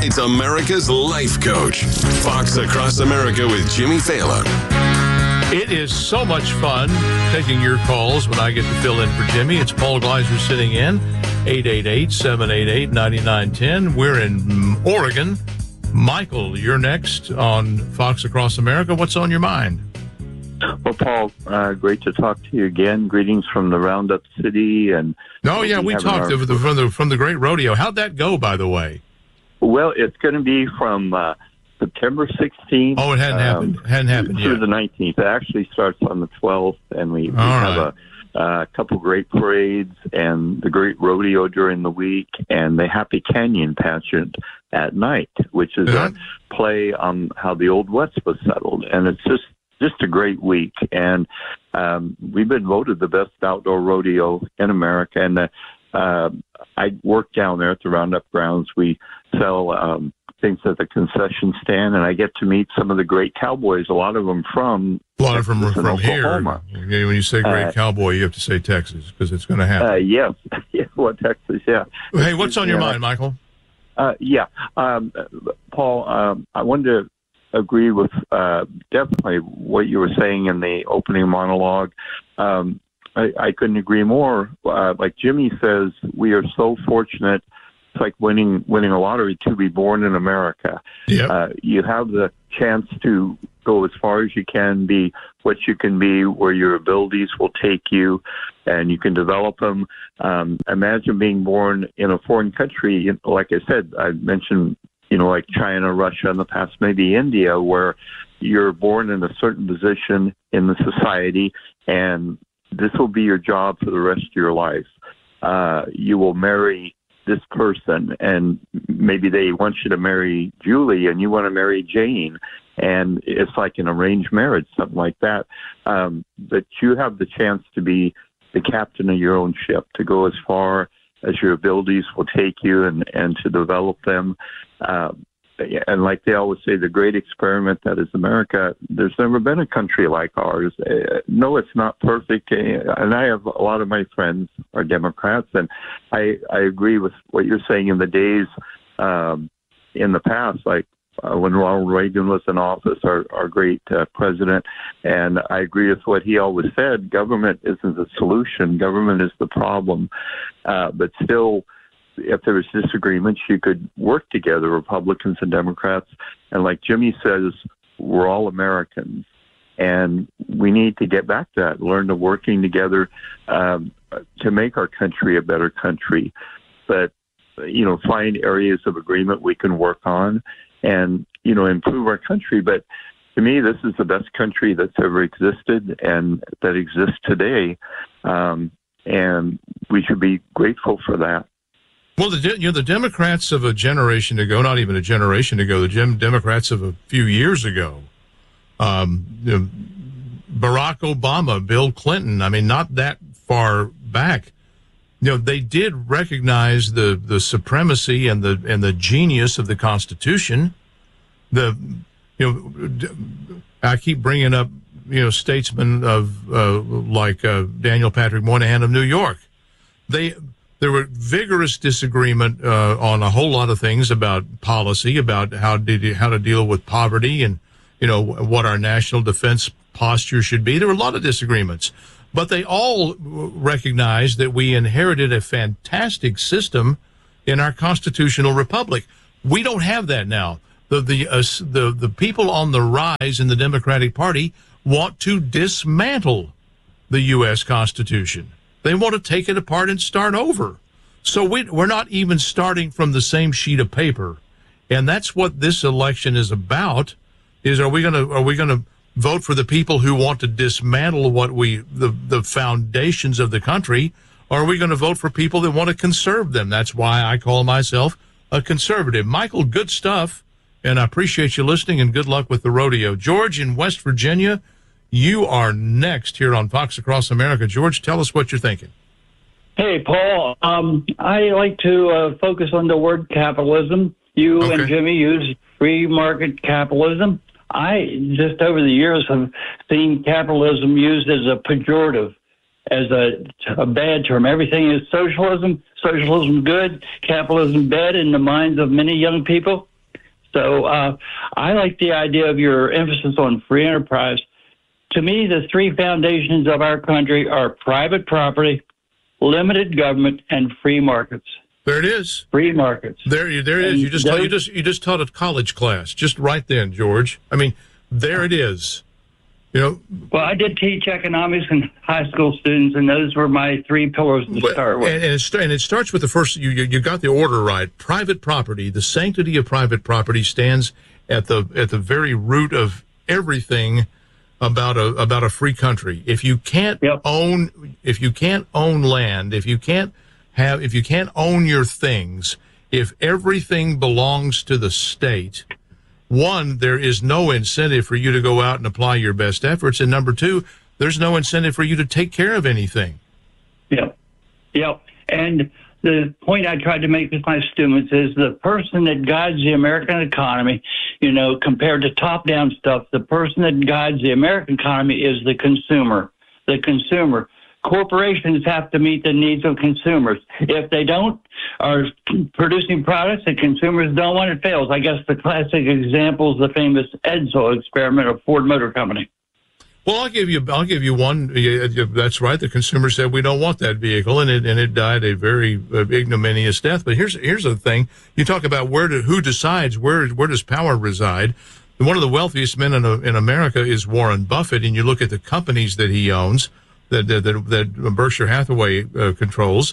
Tonight's America's Life Coach. Fox Across America with Jimmy Fallon. It is so much fun taking your calls when I get to fill in for Jimmy. It's Paul Gleiser sitting in, 888-788-9910. We're in Oregon. Michael, you're next on Fox Across America. What's on your mind? Well, Paul, great to talk to you again. Greetings from the Roundup City. And oh, yeah, we talked from the Great Rodeo. How'd that go, by the way? Well, it's going to be from September 16th. Oh, it hadn't happened. Hadn't happened yet. Through the 19th. It actually starts on the 12th, and we have a couple great parades and the Great Rodeo during the week and the Happy Canyon pageant at night, which is a play on how the Old West was settled. And it's just a great week. And we've been voted the best outdoor rodeo in America. And I work down there at the Roundup grounds. We sell things at the concession stand, and I get to meet some of the great cowboys, a lot of them from Oklahoma. Here. When you say great cowboy, you have to say Texas, because it's going to happen. Yes. Texas, yeah. Hey, what's on your mind, Michael? Paul, I wanted to agree with definitely what you were saying in the opening monologue. I couldn't agree more. Like Jimmy says, we are so fortunate. It's like winning a lottery to be born in America. Yep. You have the chance to go as far as you can, be what you can be, where your abilities will take you, and you can develop them. Imagine being born in a foreign country. Like I said, I mentioned, like China, Russia in the past, maybe India, where you're born in a certain position in the society, and this will be your job for the rest of your life. You will marry this person, and maybe they want you to marry Julie and you want to marry Jane, and it's like an arranged marriage, something like that. But you have the chance to be the captain of your own ship, to go as far as your abilities will take you, and to develop them. And like they always say, the great experiment that is America, there's never been a country like ours. No, it's not perfect. And I have a lot of my friends are Democrats, and I agree with what you're saying in the days in the past, like when Ronald Reagan was in office, our great president. And I agree with what he always said. Government isn't the solution. Government is the problem. But still, if there was disagreements, you could work together, Republicans and Democrats. And like Jimmy says, we're all Americans, and we need to get back to that, learn to working together to make our country a better country. But, find areas of agreement we can work on and, improve our country. But to me, this is the best country that's ever existed and that exists today. And we should be grateful for that. Well, the Democrats of a generation ago, not even a generation ago, the Democrats of a few years ago, Barack Obama, Bill Clinton, not that far back, they did recognize the supremacy and the genius of the Constitution. I keep bringing up, statesmen of like Daniel Patrick Moynihan of New York. There were vigorous disagreement on a whole lot of things about policy, about how to deal with poverty, and what our national defense posture should be. There were a lot of disagreements, but they all recognized that we inherited a fantastic system in our constitutional republic. We don't have that now. The people on the rise in the Democratic Party want to dismantle the U.S. Constitution. They want to take it apart and start over. So we're not even starting from the same sheet of paper. And that's what this election is about, is are we going to vote for the people who want to dismantle the foundations of the country, or are we going to vote for people that want to conserve them? That's why I call myself a conservative. Michael, good stuff, and I appreciate you listening, and good luck with the rodeo. George in West Virginia, you are next here on Fox Across America. George, tell us what you're thinking. Hey, Paul. I like to focus on the word capitalism. You and Jimmy use free market capitalism. I just over the years have seen capitalism used as a pejorative, as a bad term. Everything is socialism. Socialism good, capitalism bad in the minds of many young people. So I like the idea of your emphasis on free enterprise. To me, the three foundations of our country are private property, limited government, and free markets. There it is. Free markets. There it is. You just taught a college class just right then, George. I mean, there it is. You know. Well, I did teach economics in high school students, and those were my three pillars to start with. And it starts with the first. You got the order right. Private property, the sanctity of private property, stands at the very root of everything about a free country. If you can't own land, if you can't own your things, if everything belongs to the state, one, there is no incentive for you to go out and apply your best efforts. And number two, there's no incentive for you to take care of anything. Yep. And the point I tried to make with my students is the person that guides the American economy, compared to top-down stuff, the person that guides the American economy is the consumer. The consumer. Corporations have to meet the needs of consumers. If they don't, are producing products that consumers don't want, it fails. I guess the classic example is the famous Edsel experiment of Ford Motor Company. Well, I'll give you one. That's right. The consumer said we don't want that vehicle, and it died a very ignominious death. But here's the thing: you talk about who decides where does power reside. One of the wealthiest men in America is Warren Buffett, and you look at the companies that he owns. That Berkshire Hathaway controls.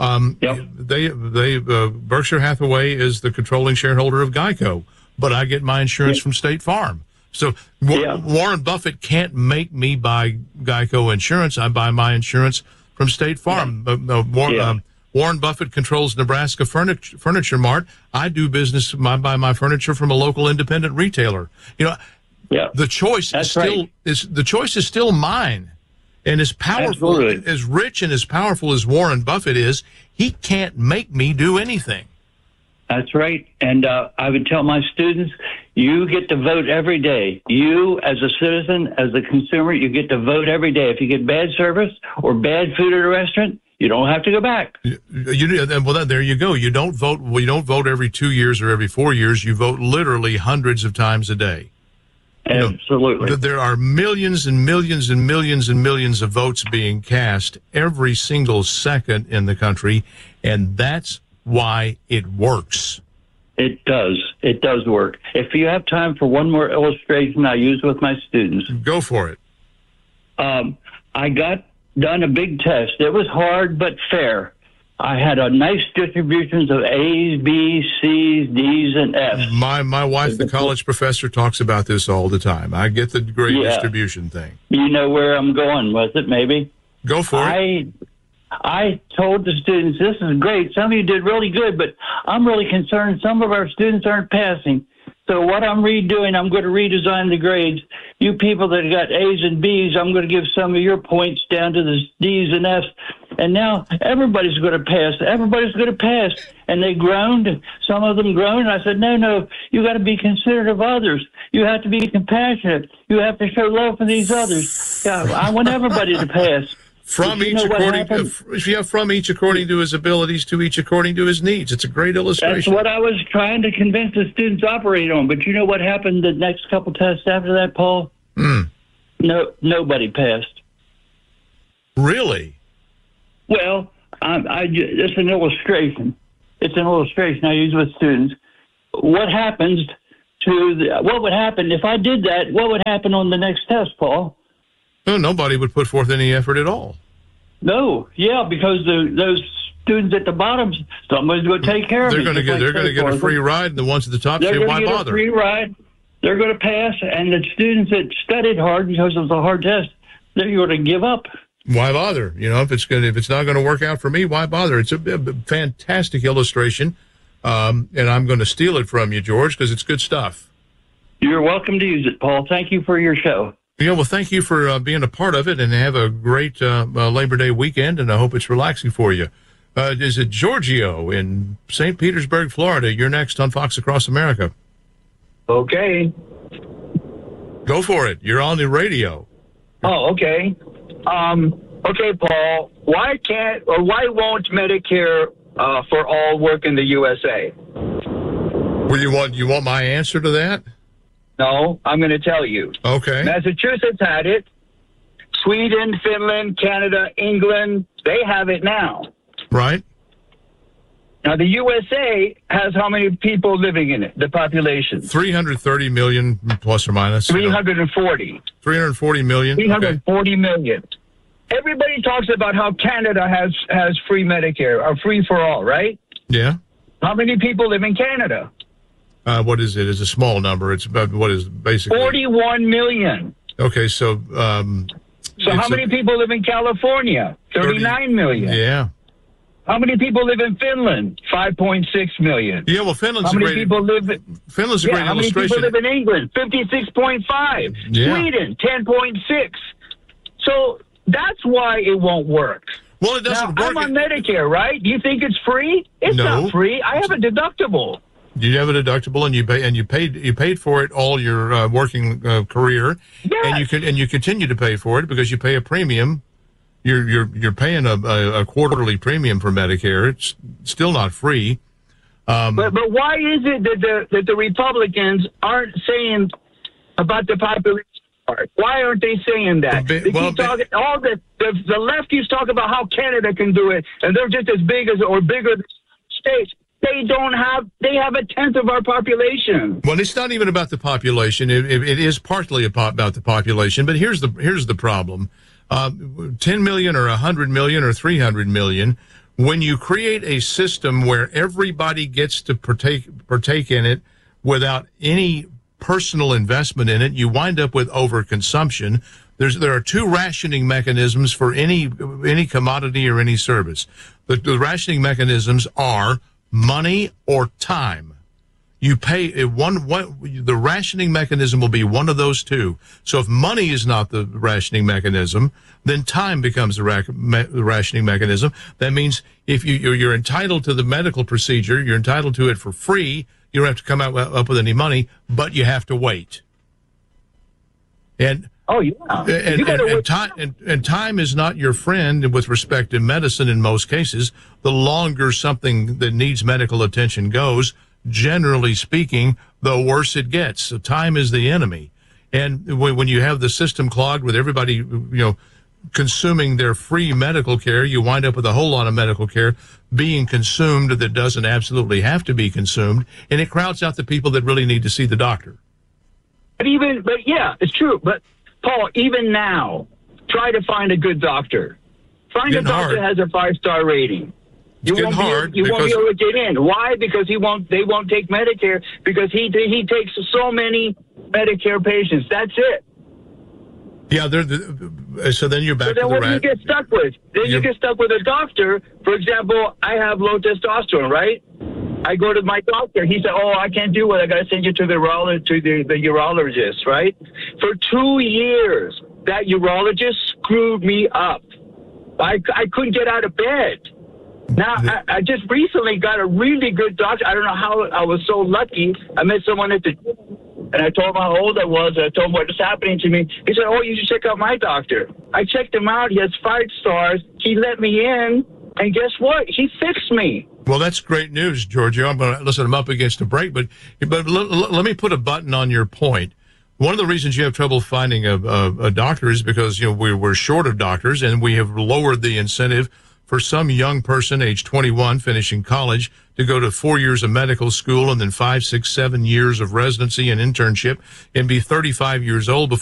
Berkshire Hathaway is the controlling shareholder of Geico, but I get my insurance from State Farm. So Warren Buffett can't make me buy Geico insurance. I buy my insurance from State Farm. Warren Buffett controls Nebraska Furniture Mart. I do business. I buy my furniture from a local independent retailer. The choice is still mine. And as powerful, as rich and as powerful as Warren Buffett is, he can't make me do anything. That's right. And I would tell my students, you get to vote every day. You, as a citizen, as a consumer, you get to vote every day. If you get bad service or bad food at a restaurant, you don't have to go back. There you go. You don't vote. You don't vote every 2 years or every 4 years. You vote literally hundreds of times a day. Absolutely. There are millions and millions and millions and millions of votes being cast every single second in the country, and that's why it works. It does. It does work. If you have time for one more illustration I use with my students. Go for it. I got done a big test. It was hard but fair. I had a nice distributions of A's, B's, C's, D's, and F's. My wife, the college professor, talks about this all the time. I get the grade distribution thing. You know where I'm going with it, maybe? Go for it. I told the students, this is great. Some of you did really good, but I'm really concerned some of our students aren't passing. So what I'm redoing, I'm going to redesign the grades. You people that got A's and B's, I'm going to give some of your points down to the D's and F's. And now everybody's going to pass. Everybody's going to pass. And they groaned. Some of them groaned. I said, no, you got to be considerate of others. You have to be compassionate. You have to show love for these others. Yeah, I want everybody to pass. From each according to his abilities, to each according to his needs. It's a great illustration. That's what I was trying to convince the students to operate on. But you know what happened the next couple tests after that, Paul? No, nobody passed. Really? Well, it's an illustration. It's an illustration I use with students. What would happen if I did that? What would happen on the next test, Paul? No, nobody would put forth any effort at all. No, because those students at the bottom, somebody's going to take care of it. They're going to get a free ride, and the ones at the top say, "Why bother?" They're going to get a free ride. They're going to pass, and the students that studied hard because it was a hard test, they're going to give up. Why bother? If it's not going to work out for me, why bother? It's a fantastic illustration, and I'm going to steal it from you, George, because it's good stuff. You're welcome to use it, Paul. Thank you for your show. Yeah, well, thank you for being a part of it, and have a great Labor Day weekend, and I hope it's relaxing for you. Is it Giorgio in St. Petersburg, Florida? You're next on Fox Across America. Okay. Go for it. You're on the radio. Oh, okay. Okay, Paul, why won't Medicare for all work in the USA? Well, you want my answer to that? No, I'm going to tell you. Okay. Massachusetts had it. Sweden, Finland, Canada, England, they have it now. Right. Now, the USA has how many people living in it, the population? 330 million, plus or minus. 340. 340 million. 340 million. Everybody talks about how Canada has free Medicare, or free for all, right? Yeah. How many people live in Canada? What is it? It's a small number. It's about what is basically 41 million. Okay, so how many people live in California? 39 million. Yeah. How many people live in Finland? 5.6 million. Yeah, well, Finland's how many a great, people live? Finland's a great how many illustration. people live in England? 56.5. Yeah. Sweden 10.6. So that's why it won't work. Well, it doesn't now, work. I'm on Medicare, right? Do you think it's free? It's No. not free. I have a deductible. You have a deductible, and you paid for it all your working career, Yes. and you continue to pay for it because you pay a premium. You're paying a quarterly premium for Medicare. It's still not free. But why is it that the Republicans aren't saying about the population part? Why aren't they saying that? They keep talking. All the lefties talk about how Canada can do it, and they're just as big as or bigger than states. They have a tenth of our population. Well, it's not even about the population. It is partly about the population, but here's the problem. 10 million or 100 million or 300 million, when you create a system where everybody gets to partake in it without any personal investment in it, you wind up with overconsumption. There are two rationing mechanisms for any commodity or any service. The rationing mechanisms are money or time. You pay the rationing mechanism will be one of those two. So if money is not the rationing mechanism, then time becomes the rationing mechanism. That means if you're entitled to the medical procedure, you're entitled to it for free. You don't have to come up with any money, but you have to wait. And and time is not your friend with respect to medicine in most cases. The longer something that needs medical attention goes, generally speaking, the worse it gets. So time is the enemy. And when you have the system clogged with everybody, consuming their free medical care, you wind up with a whole lot of medical care being consumed that doesn't absolutely have to be consumed, and it crowds out the people that really need to see the doctor. But yeah, it's true. But Paul, even now, try to find a good doctor. Find a doctor that has a 5-star rating. You won't be able to get in. Why? Because they won't take Medicare because he takes so many Medicare patients. That's it. Yeah, so then you're back to the what do you get stuck with? Then you get stuck with a doctor. For example, I have low testosterone, right? I go to my doctor. He said, "Oh, I can't do it. I got to send you to the urologist, right?" For 2 years, that urologist screwed me up. I couldn't get out of bed. Now, I just recently got a really good doctor. I don't know how I was so lucky. I met someone at the gym, and I told him how old I was, and I told him what was happening to me. He said, "Oh, you should check out my doctor." I checked him out. He has 5 stars. He let me in, and guess what? He fixed me. Well, that's great news, Giorgio. I'm up against a break, but let me put a button on your point. One of the reasons you have trouble finding a doctor is because we're short of doctors, and we have lowered the incentive for some young person, age 21, finishing college, to go to 4 years of medical school and then 5, 6, 7 years of residency and internship and be 35 years old before